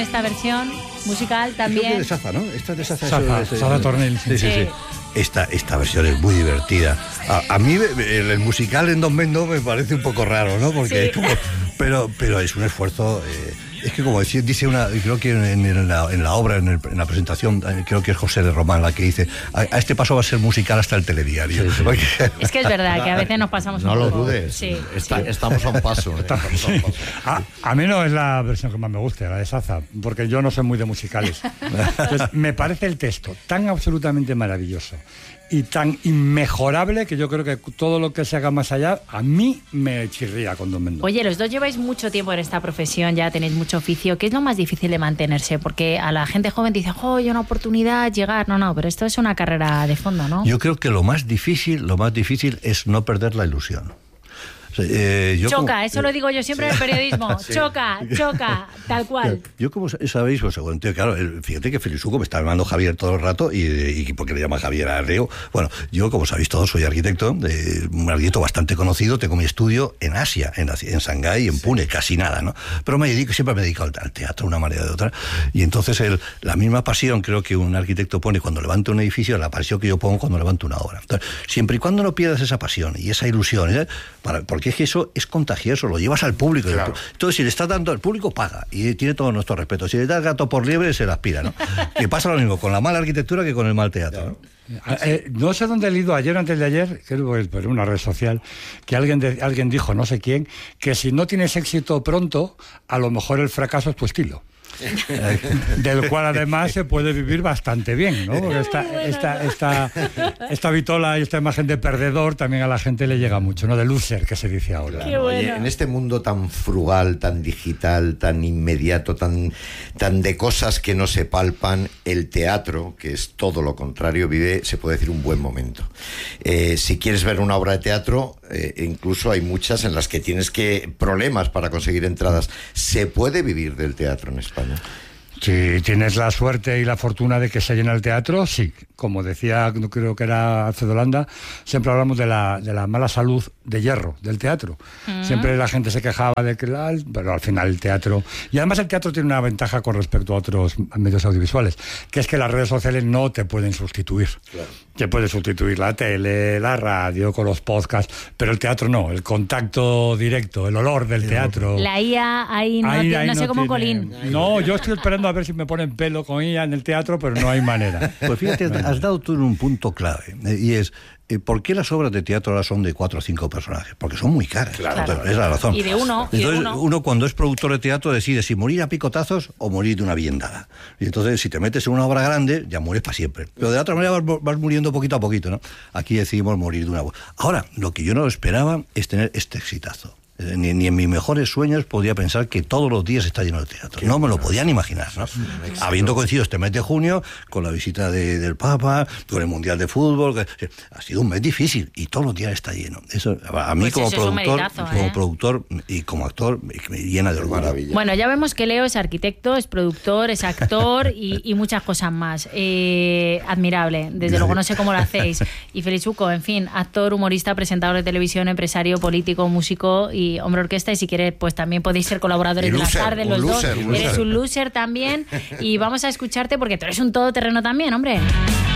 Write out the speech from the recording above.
esta versión musical también. Creo que de Saza, ¿no? Esta es de Saza. Saza Tornel. Sí. Esta versión es muy divertida. A mí el musical en Don Mendo me parece un poco raro, ¿no? Porque es como, pero es un esfuerzo. Es que como dice creo que en la obra, en la presentación, creo que es José de Román la que dice, a este paso va a ser musical hasta el telediario. Sí. Es que es verdad que a veces nos pasamos un poco. No lo dudes. Sí. Estamos a un paso. A mí no es la versión que más me gusta, la de Saza, porque yo no soy muy de musicales. Entonces, me parece el texto tan absolutamente maravilloso y tan inmejorable que yo creo que todo lo que se haga más allá a mí me chirría con Don Mendo. Oye, los dos lleváis mucho tiempo en esta profesión, ya tenéis mucho oficio. ¿Qué es lo más difícil de mantenerse? Porque a la gente joven dice, hay una oportunidad, llegar. No, pero esto es una carrera de fondo, ¿no? Yo creo que lo más difícil es no perder la ilusión. Choca, eso lo digo yo siempre en el periodismo. Sí. Choca, tal cual. Yo, como sabéis, pues seguramente, claro, fíjate que Felizuco me está llamando Javier todo el rato y ¿por qué le llama Javier Arreo? Bueno, yo, como sabéis todos, soy arquitecto, un arquitecto bastante conocido, tengo mi estudio en Asia, en Shanghái y en Pune, casi nada, ¿no? Pero siempre me he dedicado al teatro, de una manera o de otra, y entonces la misma pasión creo que un arquitecto pone cuando levanta un edificio, la pasión que yo pongo cuando levanto una obra. Entonces, siempre y cuando no pierdas esa pasión y esa ilusión, porque es que eso es contagioso, lo llevas al público. Claro. Entonces, si le estás dando al público, paga. Y tiene todo nuestro respeto. Si le das gato por liebre, se la aspira, ¿no? Que pasa lo mismo con la mala arquitectura que con el mal teatro, ¿no? No sé dónde he leído ayer o antes de ayer, creo que por una red social, que alguien dijo, no sé quién, que si no tienes éxito pronto, a lo mejor el fracaso es tu estilo. Del cual además se puede vivir bastante bien, ¿no? Porque esta vitola y esta imagen de perdedor también a la gente le llega mucho, ¿no? De loser, que se dice ahora. Qué bueno. Oye, en este mundo tan frugal, tan digital, tan inmediato, tan de cosas que no se palpan, el teatro, que es todo lo contrario, vive, se puede decir, un buen momento. Si quieres ver una obra de teatro, incluso hay muchas en las que tienes problemas para conseguir entradas. ¿Se puede vivir del teatro en España? Si tienes la suerte y la fortuna de que se llena el teatro, sí. Como decía, creo que era Alfredo Landa, siempre hablamos de la mala salud de hierro del teatro. Siempre la gente se quejaba de que pero al final el teatro... Y además el teatro tiene una ventaja con respecto a otros medios audiovisuales, que es que las redes sociales no te pueden sustituir. Claro. Te puede sustituir la tele, la radio, con los podcasts, pero el teatro no. El contacto directo, el olor del teatro... La IA ahí no sé cómo colín. No, yo estoy esperando a ver si me ponen pelo con IA en el teatro, pero no hay manera. Pues fíjate, has dado tú en un punto clave, y es ¿por qué las obras de teatro ahora son de 4 o 5 personajes? Porque son muy caras. Claro. Entonces, es la razón. Y de uno. Uno cuando es productor de teatro decide si morir a picotazos o morir de una bien dada. Y entonces, si te metes en una obra grande, ya mueres para siempre. Pero de otra manera vas muriendo poquito a poquito, ¿no? Aquí decidimos morir de una. Ahora, lo que yo no esperaba es tener este exitazo. Ni en mis mejores sueños podía pensar que todos los días está lleno de teatro. No me lo podían imaginar, ¿no? Habiendo coincidido este mes de junio con la visita del Papa, con el Mundial de Fútbol, ha sido un mes difícil y todos los días está lleno. Eso a mí pues como productor y como actor me llena de orgullo. Bueno, ya vemos que Leo es arquitecto, es productor, es actor y muchas cosas más. Admirable, desde luego no sé cómo lo hacéis. Y Felizuco, en fin, actor, humorista, presentador de televisión, empresario, político, músico y hombre orquesta, y si quieres pues también podéis ser colaboradores de las tardes los dos. Eres un loser también y vamos a escucharte porque tú eres un todoterreno también, hombre.